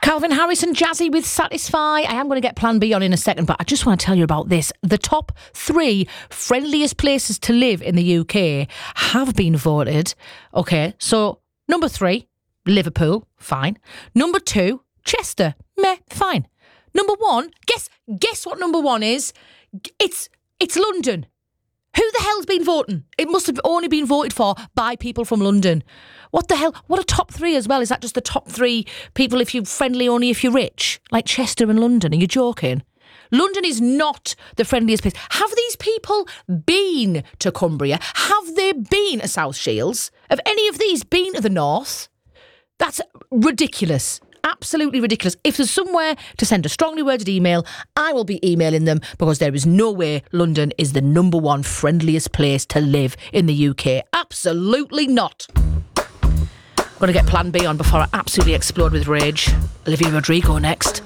Calvin Harris and Jazzy with Satisfy. I am going to get Plan B on in a second, but I just want to tell you about this. The top 3 friendliest places to live in the UK have been voted. Okay, so number 3, Liverpool, fine. Number 2, Chester, meh, fine. Number 1, guess what number 1 is? It's London. Who the hell's been voting? It must have only been voted for by people from London. What the hell? What a top 3 as well. Is that just the top 3 people if you're friendly, only if you're rich? Like Chester and London. Are you joking? London is not the friendliest place. Have these people been to Cumbria? Have they been to South Shields? Have any of these been to the north? That's ridiculous. Absolutely ridiculous. If there's somewhere to send a strongly worded email, I will be emailing them, because there is no way London is the number 1 friendliest place to live in the UK. Absolutely not. I'm going to get Plan B on before I absolutely explode with rage. Olivia Rodrigo next.